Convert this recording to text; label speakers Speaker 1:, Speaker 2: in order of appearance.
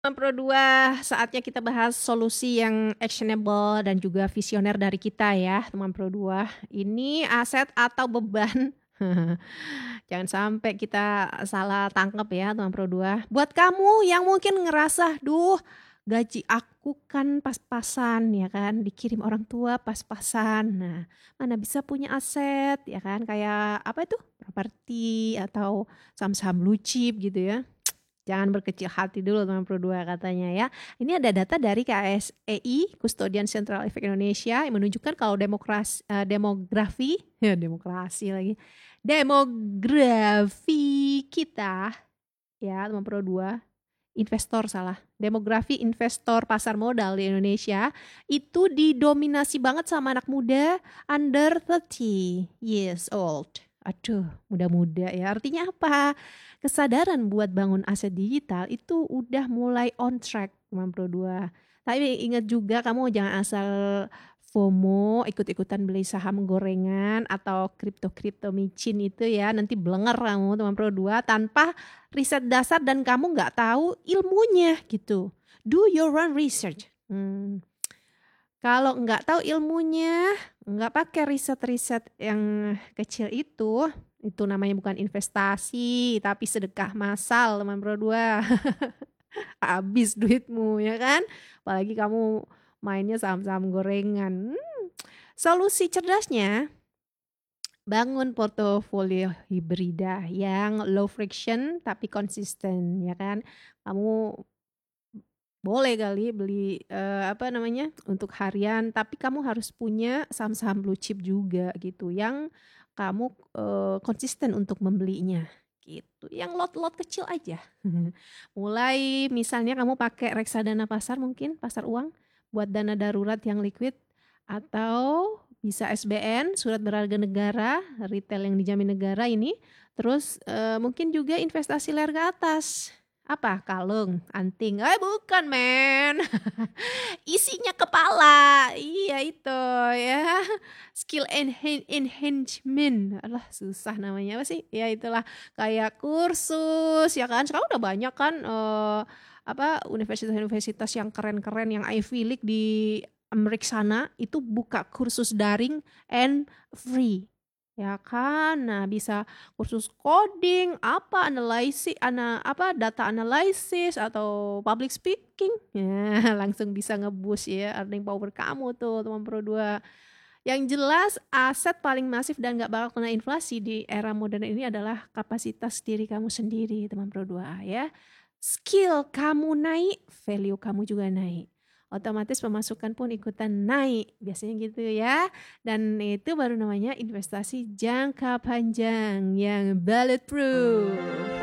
Speaker 1: Pro 2, saatnya kita bahas solusi yang actionable dan juga visioner dari kita ya, teman Pro 2. Ini aset atau beban? Jangan sampai kita salah tangkap ya, teman Pro 2. Buat kamu yang mungkin ngerasa, "Duh, gaji aku kan pas-pasan ya kan, dikirim orang tua pas-pasan. Nah, mana bisa punya aset ya kan, kayak apa itu, properti atau saham-saham blue chip gitu ya." Jangan berkecil hati dulu teman Pro 2 katanya ya. Ini ada data dari KSEI, Custodian Central Efek Indonesia yang menunjukkan kalau demografi, ya demokrasi lagi. Demografi kita ya teman Pro 2, investor salah. Demografi investor pasar modal di Indonesia itu didominasi banget sama anak muda under 30 years old. Aduh, muda-muda ya. Artinya apa? Kesadaran buat bangun aset digital itu udah mulai on track, teman Pro 2. Tapi ingat juga kamu jangan asal FOMO, ikut-ikutan beli saham gorengan atau kripto-kripto micin itu ya. Nanti blenger kamu teman Pro 2 tanpa riset dasar dan kamu nggak tahu ilmunya gitu. Do your own research. Kalau nggak tahu ilmunya, nggak pakai riset-riset yang kecil itu namanya bukan investasi, tapi sedekah massal teman Pro 2. Habis duitmu ya kan? Apalagi kamu mainnya saham-saham gorengan. Solusi cerdasnya, bangun portofolio hibrida yang low friction tapi konsisten ya kan. Kamu boleh kali beli untuk harian, tapi kamu harus punya saham-saham blue chip juga gitu yang kamu konsisten untuk membelinya gitu. Yang lot-lot kecil aja. Mulai misalnya kamu pakai reksadana pasar mungkin, pasar uang buat dana darurat yang liquid, atau bisa SBN, surat berharga negara, retail yang dijamin negara ini. Terus mungkin juga investasi layar ke atas. Apa? Kalung, anting. Bukan men. Isinya kepala. Iya itu ya. Skill enhancement. Alah susah namanya apa sih? Ya itulah kayak kursus ya kan. Sekarang udah banyak kan universitas-universitas yang keren-keren yang Ivy League di Amerika sana itu buka kursus daring and free. Ya kan, nah bisa kursus coding, data analisis atau public speaking, ya langsung bisa nge-boost ya earning power kamu tuh teman Pro 2. Yang jelas aset paling masif dan gak bakal kena inflasi di era modern ini adalah kapasitas diri kamu sendiri teman Pro 2 ya. Skill kamu naik, value kamu juga naik. Otomatis pemasukan pun ikutan naik, biasanya gitu ya. Dan itu baru namanya investasi jangka panjang yang bulletproof.